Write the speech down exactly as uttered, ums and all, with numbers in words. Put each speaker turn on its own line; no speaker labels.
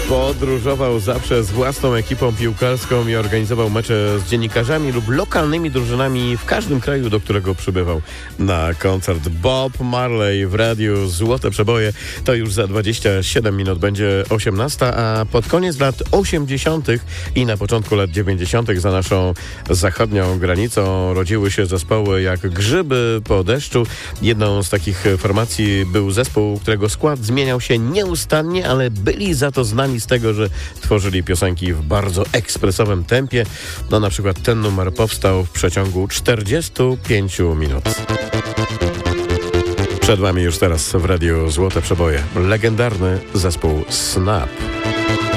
Podróżował zawsze z własną ekipą piłkarską i organizował mecze z dziennikarzami lub lokalnymi drużynami w każdym kraju, do którego przybywał na koncert. Bob Marley w radiu Złote Przeboje. To już za dwadzieścia siedem minut będzie osiemnasta, a pod koniec lat osiemdziesiątych i na początku lat dziewięćdziesiątych za naszą zachodnią granicą rodziły się zespoły jak grzyby po deszczu. Jedną z takich formacji był zespół, którego skład zmieniał się nieustannie, ale byli za to znani z tego, że tworzyli piosenki w bardzo ekspresowym tempie. No na przykład ten numer powstał w przeciągu czterdziestu pięciu minut. Przed wami już teraz w radiu Złote Przeboje legendarny zespół Snap.